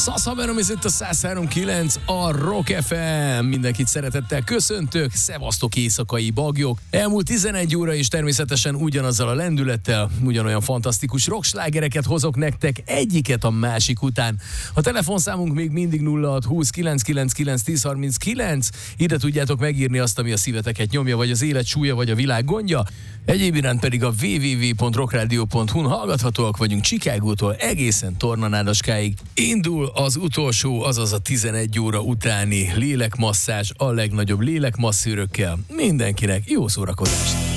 Szaszaverom, ez itt a 103.9, a Rock FM. Mindenkit szeretettel köszöntök, szevasztok éjszakai bagyok. Elmúlt 11 óra és természetesen ugyanazzal a lendülettel, ugyanolyan fantasztikus rockslágereket hozok nektek, egyiket a másik után. A telefonszámunk még mindig 0620 999 1039. Ide tudjátok megírni azt, ami a szíveteket nyomja, vagy az élet súlya, vagy a világ gondja. Egyéb iránt pedig a www.rockradio.hu-n hallgathatóak vagyunk Chicagótól egészen Tornanádaskáig. Indul az utolsó, azaz a 11 óra utáni lélekmasszázs a legnagyobb lélekmasszőrökkel. Mindenkinek jó szórakozást!